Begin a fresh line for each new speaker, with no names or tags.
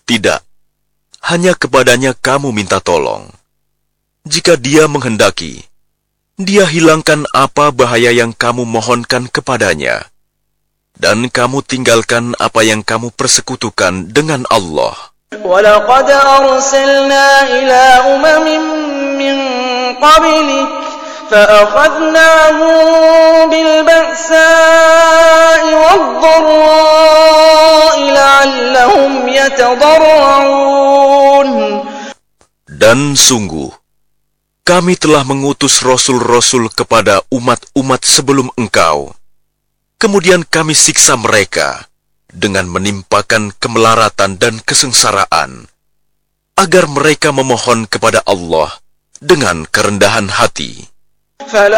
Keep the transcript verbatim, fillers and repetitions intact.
Tidak, hanya kepadanya kamu minta tolong. Jika dia menghendaki, dia hilangkan apa bahaya yang kamu mohonkan kepadanya, dan kamu tinggalkan apa yang kamu persekutukan dengan Allah.
وَلَقَدْ أَرْسَلْنَا إِلَىٰ أُمَمٍ مِّن قَبْلِكَ فَأَخَذْنَاهُم بِالْبَأْسَاءِ وَالضَّرَّاءِ لَعَلَّهُمْ يَتَضَرَّعُونَ.
Dan sungguh, kami telah mengutus rasul-rasul kepada umat-umat sebelum engkau. Kemudian kami siksa mereka dengan menimpakan kemelaratan dan kesengsaraan, agar mereka memohon kepada Allah dengan kerendahan hati.